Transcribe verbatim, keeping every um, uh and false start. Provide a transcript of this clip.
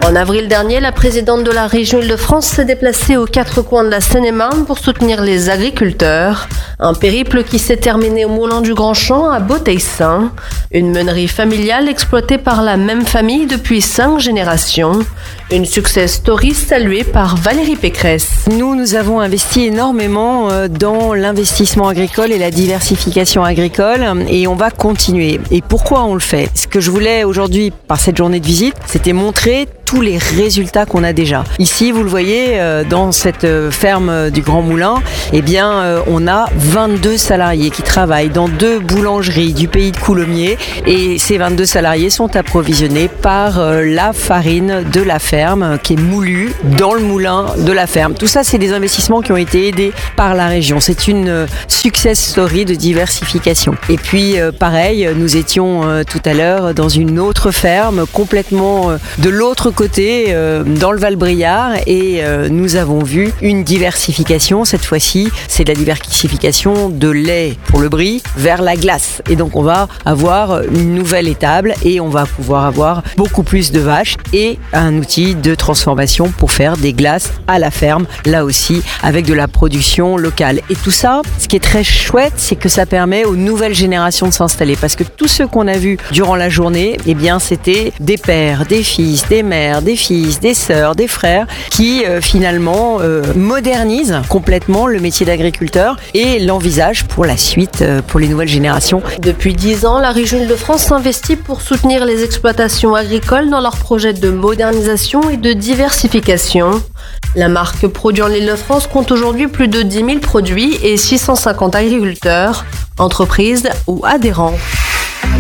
En avril dernier, la présidente de la région Île-de-France s'est déplacée aux quatre coins de la Seine-et-Marne pour soutenir les agriculteurs. Un périple qui s'est terminé au Moulin du Grand Champ à Beauteilles-Saint, une meunerie familiale exploitée par la même famille depuis cinq générations. Une success story saluée par Valérie Pécresse. Nous, nous avons investi énormément dans l'investissement agricole et la diversification agricole et on va continuer. Et pourquoi on le fait ? Ce que je voulais aujourd'hui, par cette journée de visite, c'était montrer tous les résultats qu'on a déjà. Ici, vous le voyez, dans cette ferme du Grand Moulin, eh bien, on a vingt-deux salariés qui travaillent dans deux boulangeries du pays de Coulommiers et ces vingt-deux salariés sont approvisionnés par la farine de la ferme qui est moulue dans le moulin de la ferme. Tout ça, c'est des investissements qui ont été aidés par la région. C'est une success story de diversification. Et puis, pareil, nous étions tout à l'heure dans une autre ferme complètement de l'autre côté côté euh, dans le Val-Briard et euh, nous avons vu une diversification. Cette fois-ci, c'est de la diversification de lait pour le brie vers la glace. Et donc, on va avoir une nouvelle étable et on va pouvoir avoir beaucoup plus de vaches et un outil de transformation pour faire des glaces à la ferme, là aussi, avec de la production locale. Et tout ça, ce qui est très chouette, c'est que ça permet aux nouvelles générations de s'installer parce que tous ceux qu'on a vus durant la journée, eh bien, c'était des pères, des fils, des mères, des fils, des sœurs, des frères qui euh, finalement euh, modernisent complètement le métier d'agriculteur et l'envisagent pour la suite, euh, pour les nouvelles générations. Depuis dix ans, la région Île-de-France s'investit pour soutenir les exploitations agricoles dans leurs projets de modernisation et de diversification. La marque Produits en Île-de-France compte aujourd'hui plus de dix mille produits et six cent cinquante agriculteurs, entreprises ou adhérents.